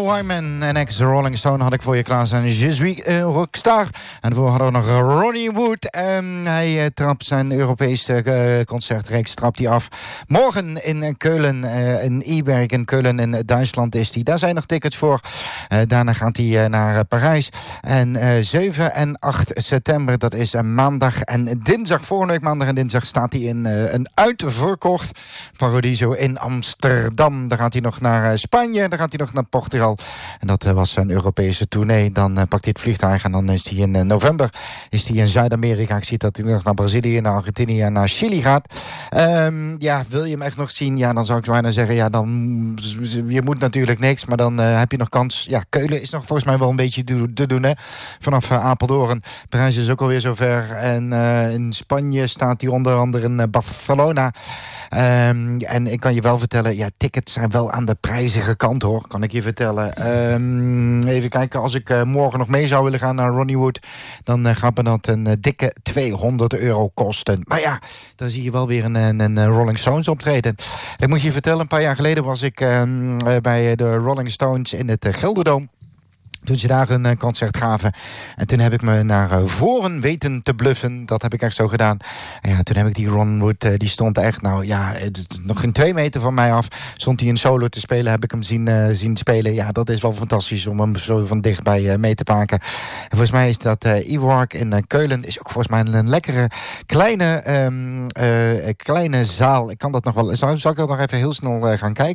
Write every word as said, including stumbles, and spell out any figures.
Paul Wyman en ex-Rolling Stone had ik voor je klaarstaan. Je suis een rockstar. En daarvoor hadden we nog Ronnie Wood. Um, hij uh, trapt zijn Europese uh, concertreeks trapt hij af. Morgen in Keulen, uh, in E-Werk in Keulen in Duitsland is hij. Daar zijn nog tickets voor. Uh, daarna gaat hij uh, naar uh, Parijs. En uh, zeven en acht september, dat is uh, maandag en dinsdag. Volgende week maandag en dinsdag staat hij in uh, een uitverkocht Paradiso in Amsterdam. Daar gaat hij nog naar uh, Spanje. Daar gaat hij nog naar Portugal. En dat uh, was zijn Europese tournee. Dan uh, pakt hij het vliegtuig en dan is hij in uh, november is hij in Zuid-Amerika. Ik zie dat hij nog naar Brazilië, naar Argentinië en naar Chili gaat. Um, ja, wil je hem echt nog zien? Ja, dan zou ik bijna zeggen, ja, dan je moet natuurlijk niks, maar dan uh, heb je nog kans. Ja, Keulen is nog volgens mij wel een beetje te, te doen, hè. Vanaf uh, Apeldoorn. Parijs is ook alweer zover. En uh, in Spanje staat hij onder andere in uh, Barcelona. Um, en ik kan je wel vertellen, ja, tickets zijn wel aan de prijzige kant, hoor. Kan ik je vertellen. Um, even kijken, als ik uh, morgen nog mee zou willen gaan naar Ronnie Wood, dan uh, gaat me dat een uh, dikke tweehonderd euro kosten. Maar ja, dan zie je wel weer een, een, een Rolling Stones optreden. Ik moet je vertellen, een paar jaar geleden was ik uh, bij de Rolling Stones in het uh, Gelderdoom. Toen ze daar een uh, concert gaven. En toen heb ik me naar uh, voren weten te bluffen. Dat heb ik echt zo gedaan. En ja, toen heb ik die Ron Wood, uh, die stond echt, nou ja, nog geen twee meter van mij af. Stond hij een solo te spelen, heb ik hem zien, uh, zien spelen. Ja, dat is wel fantastisch om hem zo van dichtbij uh, mee te pakken. En volgens mij is dat uh, E-Werk in uh, Keulen is ook volgens mij een lekkere kleine, um, uh, kleine zaal. Ik kan dat nog wel, zou, zou ik dat nog even heel snel uh, gaan kijken?